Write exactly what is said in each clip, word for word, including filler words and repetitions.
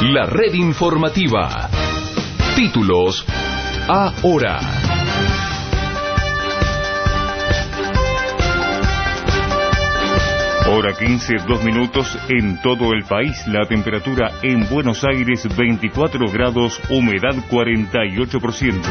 La red informativa. Títulos ahora. Hora quince, dos minutos en todo el país. La temperatura en Buenos Aires veinticuatro grados, humedad cuarenta y ocho por ciento.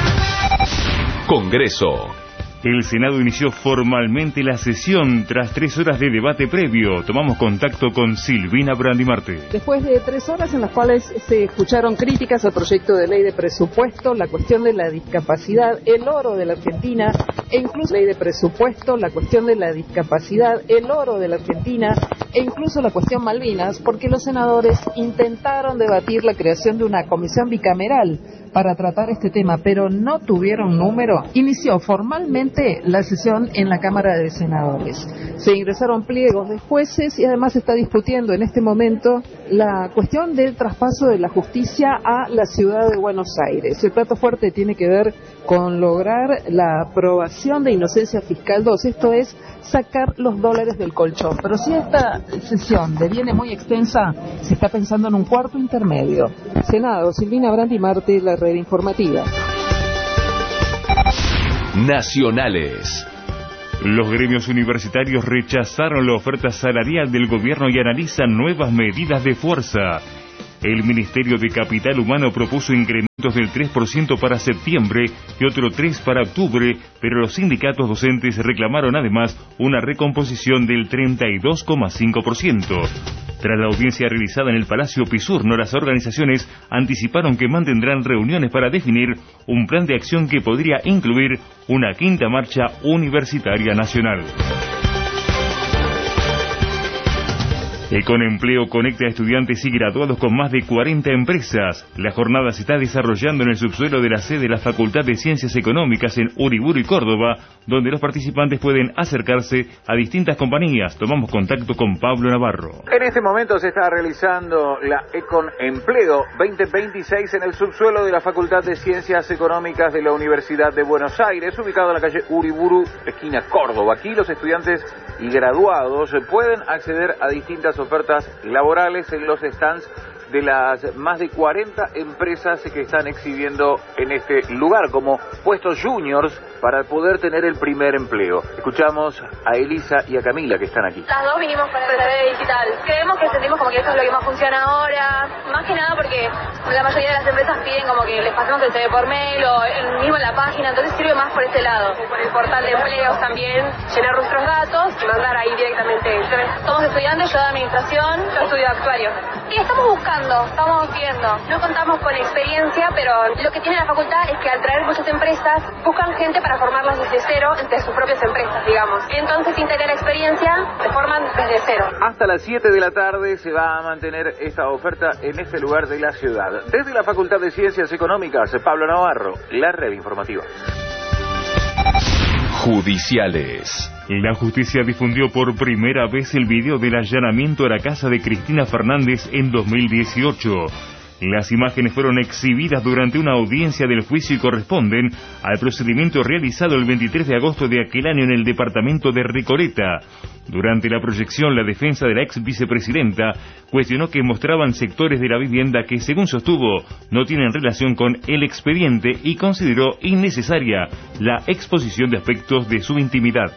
Congreso. El Senado inició formalmente la sesión tras tres horas de debate previo. Tomamos contacto con Silvina Brandimarte. Después de tres horas en las cuales se escucharon críticas al proyecto de ley de presupuesto, la cuestión de la discapacidad, el oro de la Argentina, e incluso la ley de presupuesto, la cuestión de la discapacidad, el oro de la Argentina, e incluso la cuestión Malvinas, porque los senadores intentaron debatir la creación de una comisión bicameral para tratar este tema, pero no tuvieron número. Inició formalmente la sesión en la Cámara de Senadores. Se ingresaron pliegos de jueces y además se está discutiendo en este momento la cuestión del traspaso de la justicia a la ciudad de Buenos Aires. El plato fuerte tiene que ver con lograr la aprobación de Inocencia Fiscal dos, esto es sacar los dólares del colchón. Pero si esta sesión deviene muy extensa, se está pensando en un cuarto intermedio. Senado, Silvina Brandimarte, la red informativa. Nacionales. Los gremios universitarios rechazaron la oferta salarial del gobierno y analizan nuevas medidas de fuerza. El Ministerio de Capital Humano propuso incrementos del tres por ciento para septiembre y otro tres por ciento para octubre, pero los sindicatos docentes reclamaron además una recomposición del treinta y dos coma cinco por ciento. Tras la audiencia realizada en el Palacio Pisurno, las organizaciones anticiparon que mantendrán reuniones para definir un plan de acción que podría incluir una quinta marcha universitaria nacional. Econempleo conecta a estudiantes y graduados con más de cuarenta empresas. La jornada se está desarrollando en el subsuelo de la sede de la Facultad de Ciencias Económicas en Uriburu y Córdoba, donde los participantes pueden acercarse a distintas compañías. Tomamos contacto con Pablo Navarro. En este momento se está realizando la Econempleo veinte veintiséis en el subsuelo de la Facultad de Ciencias Económicas de la Universidad de Buenos Aires, ubicado en la calle Uriburu, esquina Córdoba. Aquí los estudiantes y graduados pueden acceder a distintas ofertas laborales en los stands de las más de cuarenta empresas que están exhibiendo en este lugar como puestos juniors para poder tener el primer empleo. Escuchamos a Elisa y a Camila que están aquí. Las dos vinimos para la red digital. Creemos que sentimos como que esto es lo que más funciona ahora, más que nada porque la mayoría de las empresas piden como que les pasemos el C V por mail o el mismo en la página, entonces sirve más por ese lado. Por el portal de empleos también, llenar nuestros datos y mandar ahí directamente. Somos estudiantes, yo de administración, yo estudio actuario. Y estamos buscando, estamos viendo. No contamos con experiencia, pero lo que tiene la facultad es que al traer muchas empresas, buscan gente para formarlas desde cero entre sus propias empresas, digamos. Entonces, sin tener experiencia, se forman desde cero. Hasta las siete de la tarde se va a mantener esta oferta en este lugar de la ciudad. Desde la Facultad de Ciencias Económicas, Pablo Navarro, la red informativa. Judiciales. La justicia difundió por primera vez el video del allanamiento a la casa de Cristina Fernández en dos mil dieciocho. Las imágenes fueron exhibidas durante una audiencia del juicio y corresponden al procedimiento realizado el veintitrés de agosto de aquel año en el departamento de Recoleta. Durante la proyección, la defensa de la ex vicepresidenta cuestionó que mostraban sectores de la vivienda que, según sostuvo, no tienen relación con el expediente y consideró innecesaria la exposición de aspectos de su intimidad.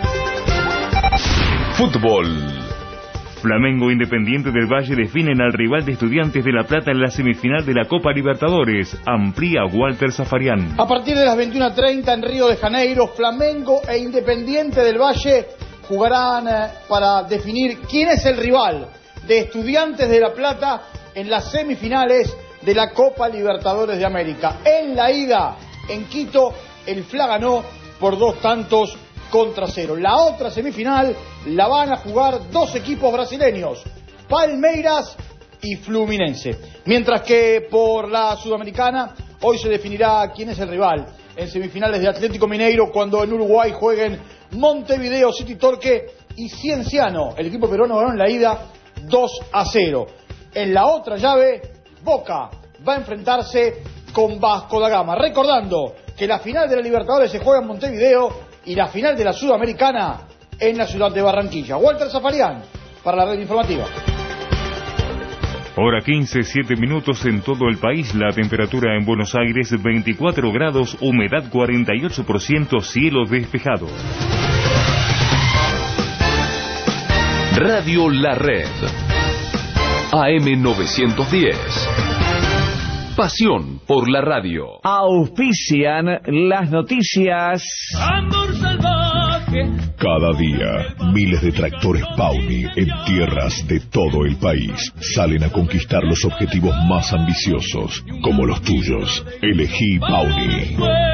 Fútbol. Flamengo e Independiente del Valle definen al rival de Estudiantes de La Plata en la semifinal de la Copa Libertadores. Amplía Walter Zafarian. A partir de las veintiuna treinta en Río de Janeiro, Flamengo e Independiente del Valle jugarán eh, para definir quién es el rival de Estudiantes de La Plata en las semifinales de la Copa Libertadores de América. En la ida, en Quito, el F L A ganó por dos tantos contra cero. La otra semifinal la van a jugar dos equipos brasileños, Palmeiras y Fluminense. Mientras que por la Sudamericana, hoy se definirá quién es el rival en semifinales de Atlético Mineiro, cuando en Uruguay jueguen Montevideo City Torque y Cienciano. El equipo peruano ganó en la ida dos a cero. En la otra llave, Boca va a enfrentarse con Vasco da Gama. Recordando que la final de la Libertadores se juega en Montevideo y la final de la Sudamericana en la ciudad de Barranquilla. Walter Zafarian para la red informativa. Hora quince, siete minutos en todo el país. La temperatura en Buenos Aires veinticuatro grados, humedad cuarenta y ocho por ciento, cielo despejado. Radio La Red. A M novecientos diez. Pasión por la radio. Auspician las noticias. Amor salvaje. Cada día, miles de tractores Pauni en tierras de todo el país salen a conquistar los objetivos más ambiciosos, como los tuyos. Elegí Pauni.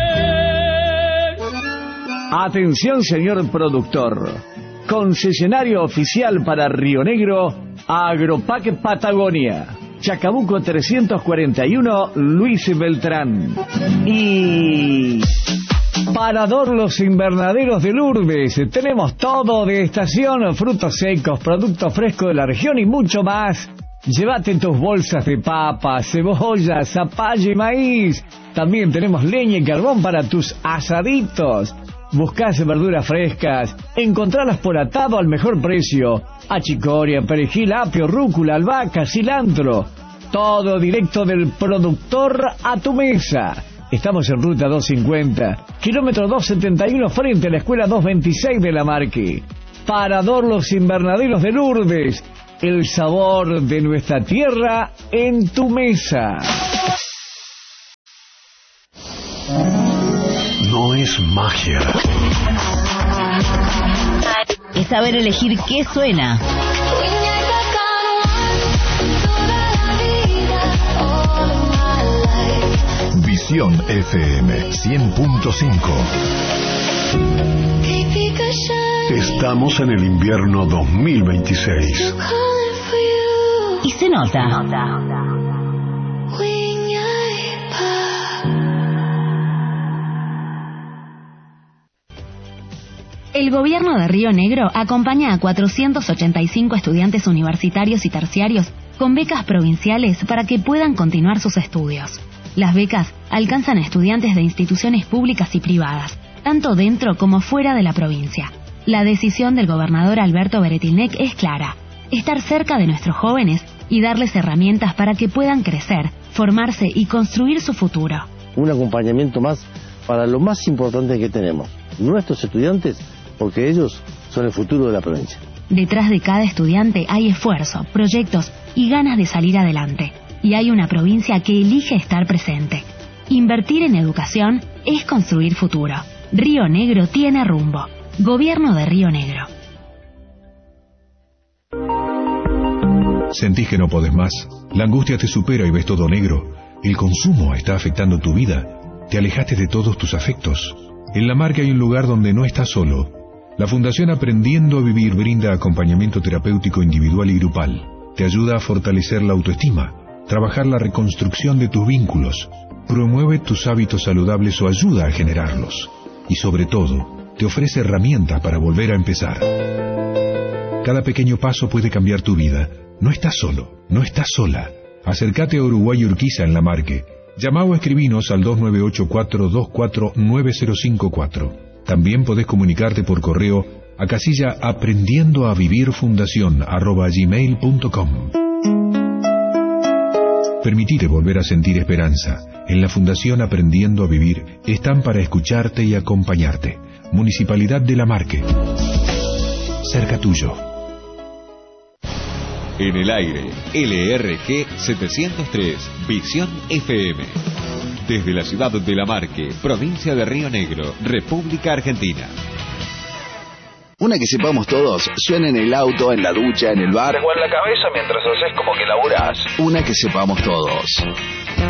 Atención, señor productor. Concesionario oficial para Río Negro, Agropac Patagonia. Chacabuco trescientos cuarenta y uno, Luis Beltrán. Y Parador Los Invernaderos de Lourdes. Tenemos todo de estación, frutos secos, productos frescos de la región y mucho más. Llévate tus bolsas de papas, cebollas, zapallo y maíz. También tenemos leña y carbón para tus asaditos. Buscás verduras frescas, encontralas por atado al mejor precio. Achicoria, perejil, apio, rúcula, albahaca, cilantro. Todo directo del productor a tu mesa. Estamos en ruta doscientos cincuenta, kilómetro doscientos setenta y uno, frente a la escuela doscientos veintiséis de La Marque. Parador Los Invernaderos de Lourdes. El sabor de nuestra tierra en tu mesa. No es magia. Es saber elegir qué suena. Visión F M cien punto cinco. Estamos en el invierno dos mil veintiséis. Y se nota. El gobierno de Río Negro acompaña a cuatrocientos ochenta y cinco estudiantes universitarios y terciarios con becas provinciales para que puedan continuar sus estudios. Las becas alcanzan a estudiantes de instituciones públicas y privadas, tanto dentro como fuera de la provincia. La decisión del gobernador Alberto Beretilnec es clara: estar cerca de nuestros jóvenes y darles herramientas para que puedan crecer, formarse y construir su futuro. Un acompañamiento más para lo más importante que tenemos, nuestros estudiantes, porque ellos son el futuro de la provincia. Detrás de cada estudiante hay esfuerzo, proyectos y ganas de salir adelante. Y hay una provincia que elige estar presente. Invertir en educación es construir futuro. Río Negro tiene rumbo. Gobierno de Río Negro. ¿Sentís que no podés más? La angustia te supera y ves todo negro. El consumo está afectando tu vida. Te alejaste de todos tus afectos. En La Marque hay un lugar donde no estás solo. La Fundación Aprendiendo a Vivir brinda acompañamiento terapéutico individual y grupal. Te ayuda a fortalecer la autoestima, trabajar la reconstrucción de tus vínculos, promueve tus hábitos saludables o ayuda a generarlos. Y sobre todo, te ofrece herramientas para volver a empezar. Cada pequeño paso puede cambiar tu vida. No estás solo, no estás sola. Acércate a Uruguay y Urquiza en La Marque. Llama o escribinos al dos nueve ocho cuatro dos cuatro nueve cero cinco cuatro. También podés comunicarte por correo a casilla aprendiendo a vivir fundación arroba gmail punto com. Permitite volver a sentir esperanza. En la Fundación Aprendiendo a Vivir están para escucharte y acompañarte. Municipalidad de La Marque. Cerca tuyo. En el aire, L R G setecientos tres, Visión F M. Desde la ciudad de La Marque, provincia de Río Negro, República Argentina. Una que sepamos todos, suena en el auto, en la ducha, en el bar o en la cabeza mientras haces como que laburás. Una que sepamos todos.